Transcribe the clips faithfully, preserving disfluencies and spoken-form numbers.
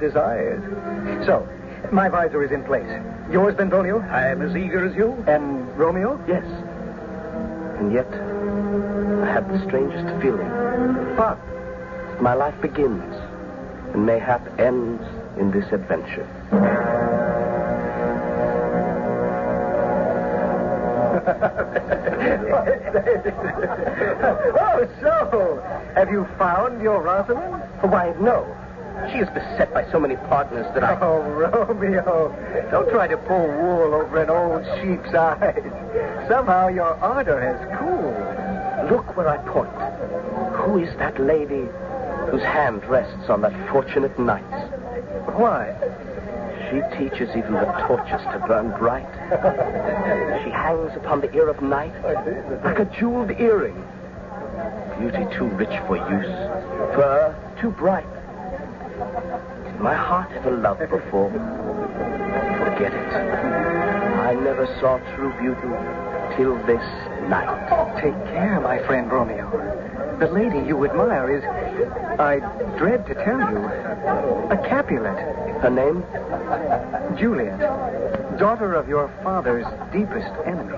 desires. So, my visor is in place. Yours, Benvolio? I am as eager as you. And Romeo? Yes. And yet, I have the strangest feeling. What? My life begins, and mayhap ends in this adventure. Oh, so, have you found your Rosalind? Why, no. She is beset by so many partners that I... Oh, Romeo, don't try to pull wool over an old sheep's eyes. Somehow your ardor has cooled. Look where I point. Who is that lady whose hand rests on that fortunate knight? Why? She teaches even the torches to burn bright. She hangs upon the ear of night like a jeweled earring. Beauty too rich for use, fur too bright. Did my heart ever love before? Forget it. I never saw true beauty till this night. Take care, my friend Romeo. The lady you admire is, I dread to tell you, a Capulet. Her name? Juliet, daughter of your father's deepest enemy.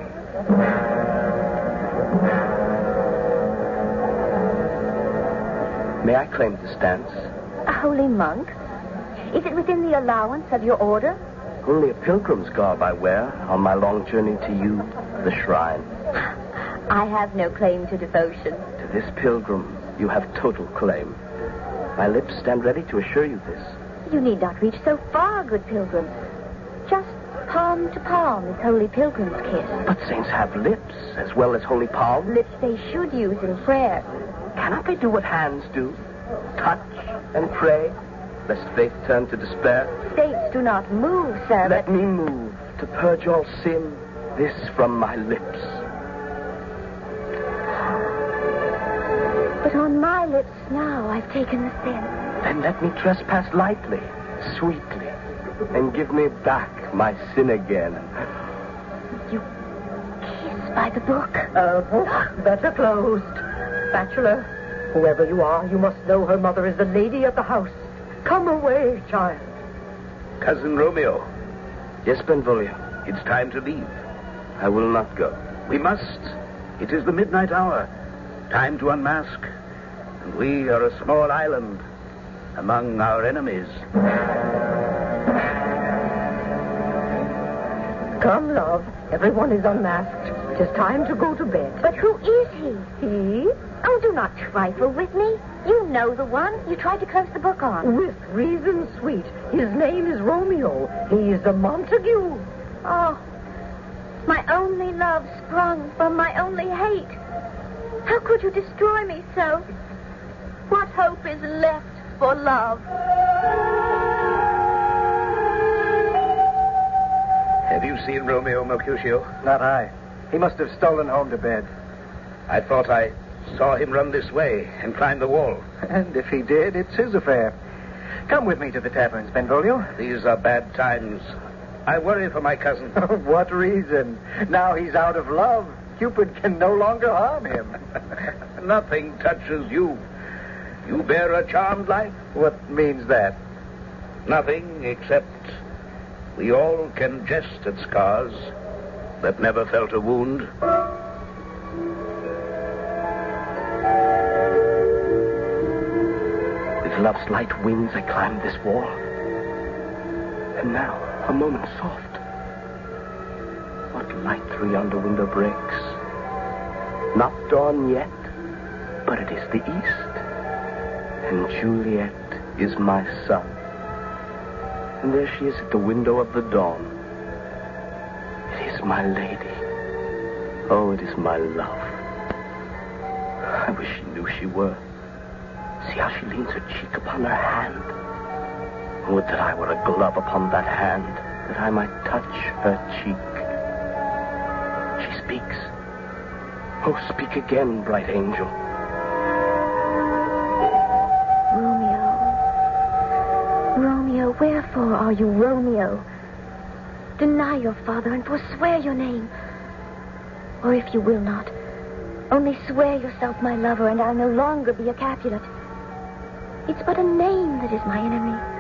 May I claim this dance? A holy monk? Is it within the allowance of your order? Only a pilgrim's garb I wear on my long journey to you, the shrine. I have no claim to devotion. To this pilgrim, you have total claim. My lips stand ready to assure you this. You need not reach so far, good pilgrim. Just palm to palm is holy pilgrim's kiss. But saints have lips as well as holy palms. Lips they should use in prayer. Cannot they do what hands do? Touch and pray, lest faith turn to despair? Saints do not move, sir. Let but... me move to purge all sin, this from my lips. But on my lips now I've taken the sin. Then let me trespass lightly, sweetly, and give me back my sin again. You kiss by the book. Uh, book better closed. Bachelor, whoever you are, you must know her mother is the lady of the house. Come away, child. Cousin Romeo. Yes, Benvolio. It's time to leave. I will not go. We must. It is the midnight hour. Time to unmask. And we are a small island among our enemies. Come, love. Everyone is unmasked. It is time to go to bed. But who is he? He? Oh, do not trifle with me. You know the one you tried to close the book on. With reason, sweet. His name is Romeo. He is a Montague. Oh, my only love sprung from my only hate. How could you destroy me so? What hope is left for love? Have you seen Romeo, Mercutio? Not I. He must have stolen home to bed. I thought I saw him run this way and climb the wall. And if he did, it's his affair. Come with me to the taverns, Benvolio. These are bad times. I worry for my cousin. What reason? Now he's out of love. Cupid can no longer harm him. Nothing touches you. You bear a charmed life. What means that? Nothing except we all can jest at scars that never felt a wound. With love's light wings I climbed this wall. And now, a moment soft. What light through yonder window breaks? Not dawn yet, but it is the east. And Juliet is my sun. And there she is at the window of the dawn. It is my lady. Oh, it is my love. I wish she knew she were. See how she leans her cheek upon her hand. Would that I were a glove upon that hand, that I might touch her cheek. She speaks. Oh, speak again, bright angel. Wherefore are you Romeo? Deny your father and forswear your name. Or if you will not, only swear yourself my lover, and I'll no longer be a Capulet. It's but a name that is my enemy.